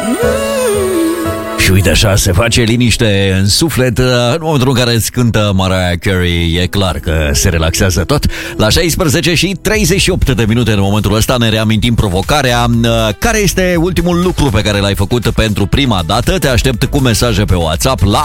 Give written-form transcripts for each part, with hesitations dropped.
Și uite așa, se face liniște în suflet. În momentul în care îți cântă Mariah Carey, e clar că se relaxează tot. La 16 și 38 de minute în momentul ăsta ne reamintim provocarea. Care este ultimul lucru pe care l-ai făcut pentru prima dată? Te aștept cu mesaje pe WhatsApp la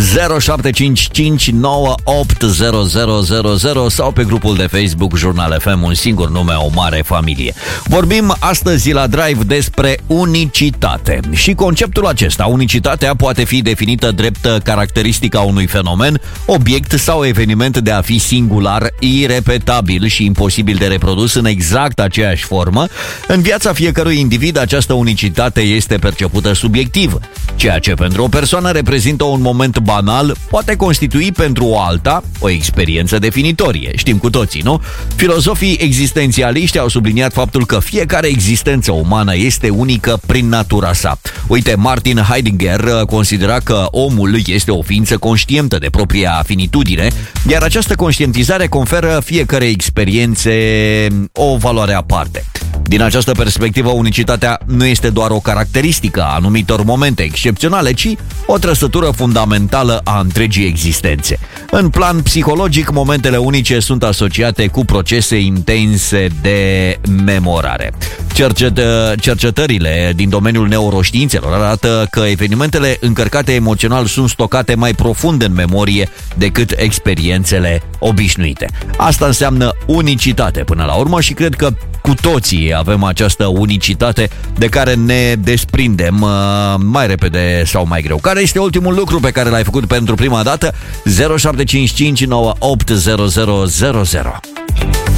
0755980000 sau pe grupul de Facebook Jurnal FM, un singur nume, o mare familie. Vorbim astăzi la Drive despre unicitate. Și conceptul acesta, unicitatea, poate fi definită drept caracteristica unui fenomen, obiect sau eveniment de a fi singular, irepetabil și imposibil de reprodus în exact aceeași formă. În viața fiecărui individ, această unicitate este percepută subiectiv. Ceea ce pentru o persoană reprezintă un moment banal, poate constitui pentru o alta o experiență definitorie. Știm cu toții, nu? Filozofii existențialiști au subliniat faptul că fiecare existență umană este unică prin natura sa. Uite, Martin Heidegger considera că omul este o ființă conștientă de propria finitudine, iar această conștientizare conferă fiecare experiențe o valoare aparte. Din această perspectivă, unicitatea nu este doar o caracteristică a anumitor momente excepționale, ci o trăsătură fundamentală a întregii existențe. În plan psihologic, momentele unice sunt asociate cu procese intense de memorare. Cercetările din domeniul neuroștiințelor arată că evenimentele încărcate emoțional sunt stocate mai profund în memorie decât experiențele obișnuite. Asta înseamnă unicitate până la urmă și cred că cu toții avem această unicitate de care ne desprindem mai repede sau mai greu. Care este ultimul lucru pe care l-ai făcut pentru prima dată? 0755980000.